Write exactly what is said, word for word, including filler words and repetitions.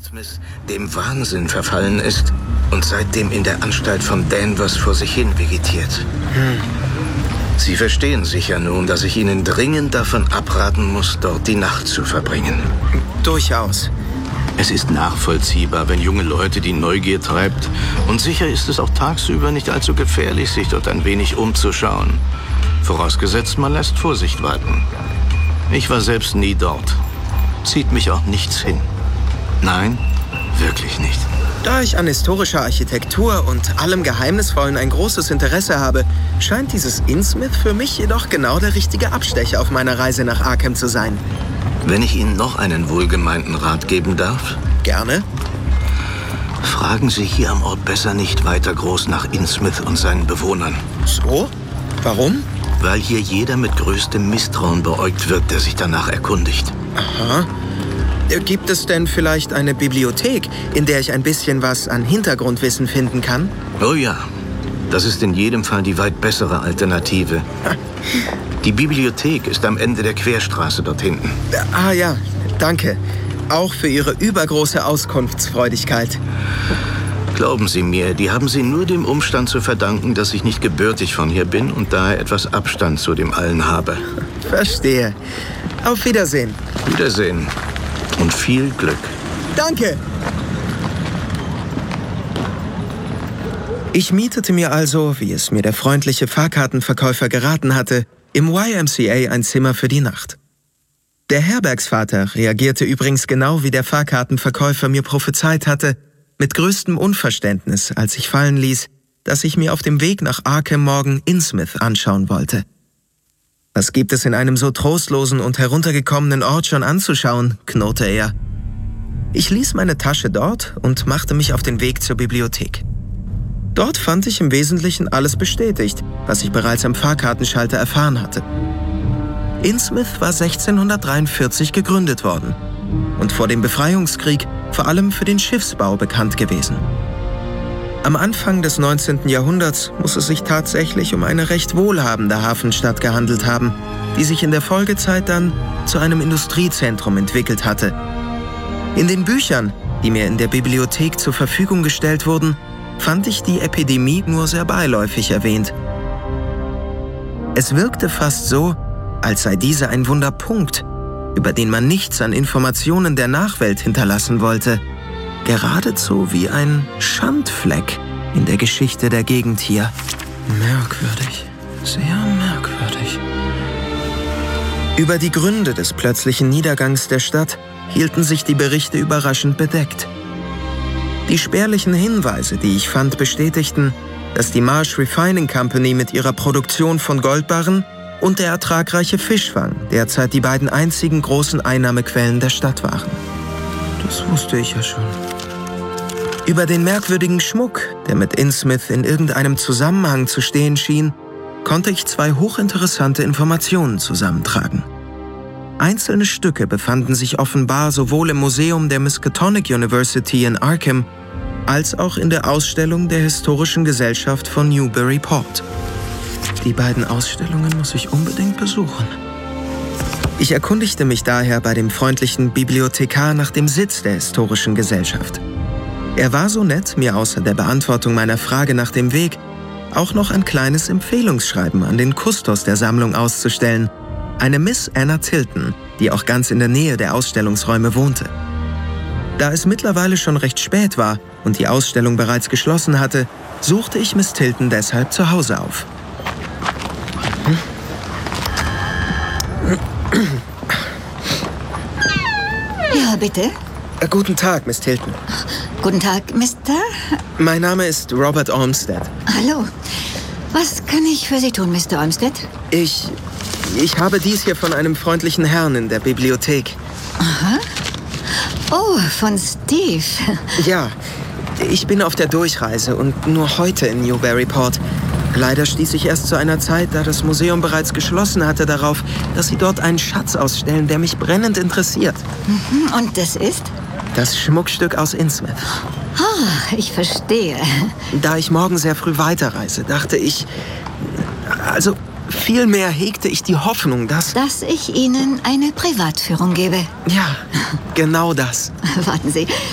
Innsmouth dem Wahnsinn verfallen ist und seitdem in der Anstalt von Danvers vor sich hin vegetiert. Hm. Sie verstehen sicher nun, dass ich Ihnen dringend davon abraten muss, dort die Nacht zu verbringen. Durchaus. Es ist nachvollziehbar, wenn junge Leute die Neugier treibt. Und sicher ist es auch tagsüber nicht allzu gefährlich, sich dort ein wenig umzuschauen. Vorausgesetzt, man lässt Vorsicht walten. Ich war selbst nie dort. Zieht mich auch nichts hin. Nein, wirklich nicht. Da ich an historischer Architektur und allem Geheimnisvollen ein großes Interesse habe, scheint dieses Innsmouth für mich jedoch genau der richtige Abstecher auf meiner Reise nach Arkham zu sein. Wenn ich Ihnen noch einen wohlgemeinten Rat geben darf? Gerne. Fragen Sie hier am Ort besser nicht weiter groß nach Innsmouth und seinen Bewohnern. So? Warum? Weil hier jeder mit größtem Misstrauen beäugt wird, der sich danach erkundigt. Aha. Gibt es denn vielleicht eine Bibliothek, in der ich ein bisschen was an Hintergrundwissen finden kann? Oh ja, das ist in jedem Fall die weit bessere Alternative. Die Bibliothek ist am Ende der Querstraße dort hinten. Ah ja, danke. Auch für Ihre übergroße Auskunftsfreudigkeit. Glauben Sie mir, die haben Sie nur dem Umstand zu verdanken, dass ich nicht gebürtig von hier bin und daher etwas Abstand zu dem Allen habe. Verstehe. Auf Wiedersehen. Wiedersehen. Und viel Glück. Danke! Ich mietete mir also, wie es mir der freundliche Fahrkartenverkäufer geraten hatte, im Y M C A ein Zimmer für die Nacht. Der Herbergsvater reagierte übrigens genau wie der Fahrkartenverkäufer mir prophezeit hatte, mit größtem Unverständnis, als ich fallen ließ, dass ich mir auf dem Weg nach Arkham morgen Innsmouth anschauen wollte. Was gibt es in einem so trostlosen und heruntergekommenen Ort schon anzuschauen, knurrte er. Ich ließ meine Tasche dort und machte mich auf den Weg zur Bibliothek. Dort fand ich im Wesentlichen alles bestätigt, was ich bereits am Fahrkartenschalter erfahren hatte. Innsmouth war sechzehnhundertdreiundvierzig gegründet worden und vor dem Befreiungskrieg vor allem für den Schiffsbau bekannt gewesen. Am Anfang des neunzehnten Jahrhunderts muss es sich tatsächlich um eine recht wohlhabende Hafenstadt gehandelt haben, die sich in der Folgezeit dann zu einem Industriezentrum entwickelt hatte. In den Büchern, die mir in der Bibliothek zur Verfügung gestellt wurden, fand ich die Epidemie nur sehr beiläufig erwähnt. Es wirkte fast so, als sei diese ein Wunderpunkt, über den man nichts an Informationen der Nachwelt hinterlassen wollte. Geradezu wie ein Schandfleck in der Geschichte der Gegend hier. Merkwürdig, sehr merkwürdig. Über die Gründe des plötzlichen Niedergangs der Stadt hielten sich die Berichte überraschend bedeckt. Die spärlichen Hinweise, die ich fand, bestätigten, dass die Marsh Refining Company mit ihrer Produktion von Goldbarren und der ertragreiche Fischfang derzeit die beiden einzigen großen Einnahmequellen der Stadt waren. Das wusste ich ja schon. Über den merkwürdigen Schmuck, der mit Innsmouth in irgendeinem Zusammenhang zu stehen schien, konnte ich zwei hochinteressante Informationen zusammentragen. Einzelne Stücke befanden sich offenbar sowohl im Museum der Miskatonic University in Arkham als auch in der Ausstellung der Historischen Gesellschaft von Newburyport. Die beiden Ausstellungen muss ich unbedingt besuchen. Ich erkundigte mich daher bei dem freundlichen Bibliothekar nach dem Sitz der Historischen Gesellschaft. Er war so nett, mir außer der Beantwortung meiner Frage nach dem Weg auch noch ein kleines Empfehlungsschreiben an den Kustos der Sammlung auszustellen, eine Miss Anna Tilton, die auch ganz in der Nähe der Ausstellungsräume wohnte. Da es mittlerweile schon recht spät war und die Ausstellung bereits geschlossen hatte, suchte ich Miss Tilton deshalb zu Hause auf. Ja, bitte. Guten Tag, Miss Tilton. Guten Tag, Mister Mein Name ist Robert Olmsted. Hallo. Was kann ich für Sie tun, Mister Olmsted? Ich... ich habe dies hier von einem freundlichen Herrn in der Bibliothek. Aha. Oh, von Steve. Ja, ich bin auf der Durchreise und nur heute in Newburyport. Leider stieß ich erst zu einer Zeit, da das Museum bereits geschlossen hatte, darauf, dass sie dort einen Schatz ausstellen, der mich brennend interessiert. Mhm, und das ist? Das Schmuckstück aus Innsmouth. Ah, ich verstehe. Da ich morgen sehr früh weiterreise, dachte ich... Also, vielmehr hegte ich die Hoffnung, dass... Dass ich Ihnen eine Privatführung gebe. Ja, genau das. Warten Sie,